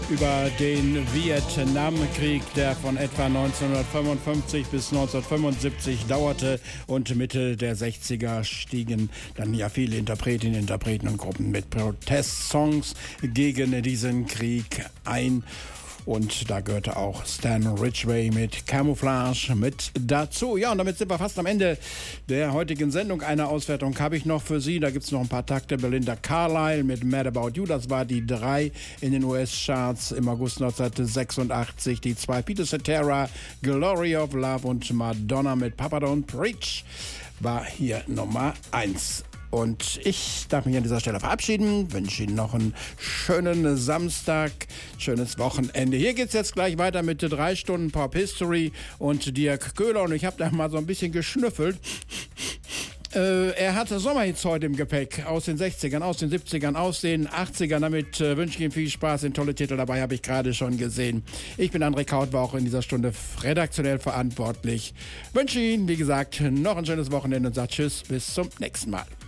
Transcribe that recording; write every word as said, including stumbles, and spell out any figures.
über den Vietnamkrieg, der von etwa neunzehnhundertfünfundfünfzig bis neunzehnhundertfünfundsiebzig dauerte, und Mitte der sechziger stiegen dann ja viele Interpretinnen, Interpreten und Gruppen mit Protestsongs gegen diesen Krieg ein. Und da gehörte auch Stan Ridgway mit Camouflage mit dazu. Ja, und damit sind wir fast am Ende der heutigen Sendung. Eine Auswertung habe ich noch für Sie. Da gibt es noch ein paar Takte. Belinda Carlisle mit Mad About You. Das war die drei in den U S-Charts im August neunzehnhundertsechsundachtzig. Die zwei Peter Cetera, Glory of Love, und Madonna mit Papa Don't Preach war hier Nummer eins. Und ich darf mich an dieser Stelle verabschieden, wünsche Ihnen noch einen schönen Samstag, schönes Wochenende. Hier geht es jetzt gleich weiter mit drei Stunden Pop History und Dirk Köhler. Und ich habe da mal so ein bisschen geschnüffelt. Äh, er hatte Sommerhits heute im Gepäck aus den sechzigern, aus den siebzigern, aus den achtzigern. Damit äh, wünsche ich Ihnen viel Spaß. Den tolle Titel dabei habe ich gerade schon gesehen. Ich bin André Kaut, war auch in dieser Stunde redaktionell verantwortlich. Wünsche Ihnen, wie gesagt, noch ein schönes Wochenende und sage Tschüss, bis zum nächsten Mal.